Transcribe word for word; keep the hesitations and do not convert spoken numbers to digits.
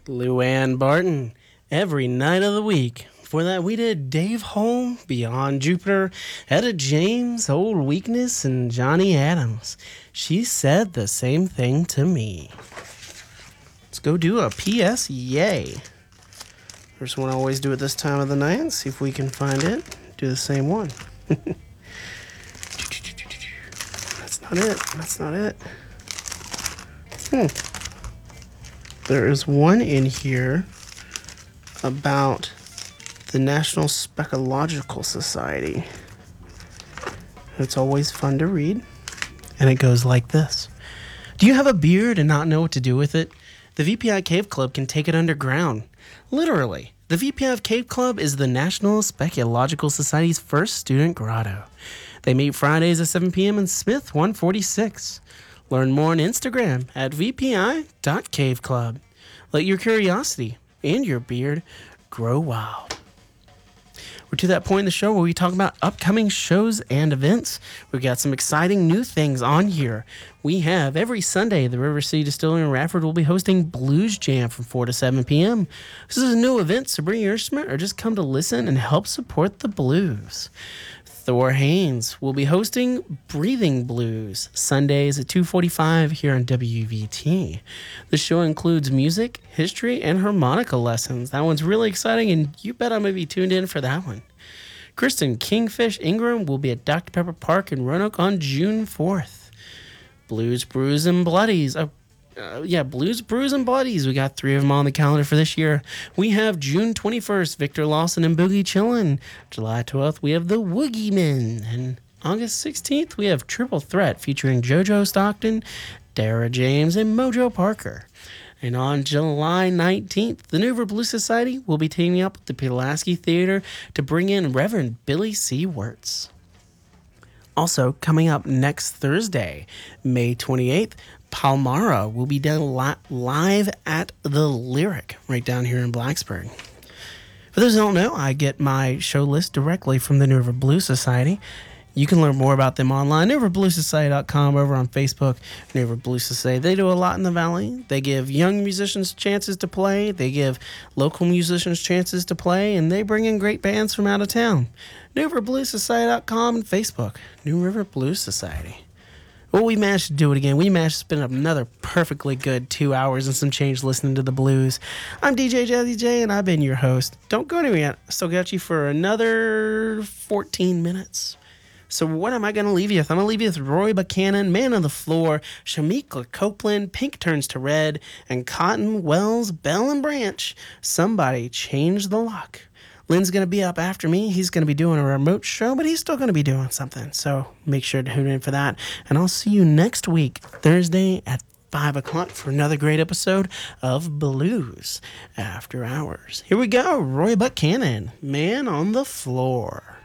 Luann Barton, every night of the week. For that, we did Dave Holm, Beyond Jupiter, Etta James, Old Weakness, and Johnny Adams. She said the same thing to me. Let's go do a P S Yay. First one I always do at this time of the night. See if we can find it. Do the same one. That's not it. That's not it. Hmm. There is one in here about the National Specological Society. It's always fun to read. And it goes like this. Do you have a beard and not know what to do with it? The V P I Cave Club can take it underground. Literally. The V P I Cave Club is the National Specological Society's first student grotto. They meet Fridays at seven p.m. in Smith one forty-six. Learn more on Instagram at v p i dot cave club. Let your curiosity and your beard grow wild. We're to that point in the show where we talk about upcoming shows and events. We've got some exciting new things on here. We have every Sunday, the River City Distillery in Radford will be hosting Blues Jam from four to seven p.m. This is a new event, so bring your instrument or just come to listen and help support the blues. Thor Haynes will be hosting Breathing Blues Sundays at two forty-five here on W V T. The show includes music, history, and harmonica lessons. That one's really exciting, and you bet I'm going to be tuned in for that one. Kristen Kingfish Ingram will be at Doctor Pepper Park in Roanoke on June fourth. Blues, Brews, and Bloodies. Uh, uh, yeah, Blues, Brews, and Bloodies. We got three of them on the calendar for this year. We have June twenty-first, Victor Lawson and Boogie Chillin'. July twelfth, we have the Woogie Men. And August sixteenth, we have Triple Threat featuring JoJo Stockton, Dara James, and Mojo Parker. And on July nineteenth, the New River Blues Society will be teaming up with the Pulaski Theater to bring in Reverend Billy C. Wirtz. Also, coming up next Thursday, May twenty-eighth, Palmara will be done li- live at the Lyric right down here in Blacksburg. For those who don't know, I get my show list directly from the New River Blues Society. You can learn more about them online, new river blues society dot com, over on Facebook, New River Blues Society. They do a lot in the Valley. They give young musicians chances to play. They give local musicians chances to play, and they bring in great bands from out of town. new river blues society dot com and Facebook, New River Blues Society. Well, we managed to do it again. We managed to spend another perfectly good two hours and some change listening to the blues. I'm D J Jazzy J, and I've been your host. Don't go anywhere yet. I still got you for another fourteen minutes. So what am I going to leave you with? I'm going to leave you with Roy Buchanan, Man on the Floor, Shamika Copeland, Pink Turns to Red, and Cotton, Wells, Bell, and Branch. Somebody change the lock. Lynn's going to be up after me. He's going to be doing a remote show, but he's still going to be doing something. So make sure to tune in for that. And I'll see you next week, Thursday at five o'clock for another great episode of Blues After Hours. Here we go. Roy Buchanan, Man on the Floor.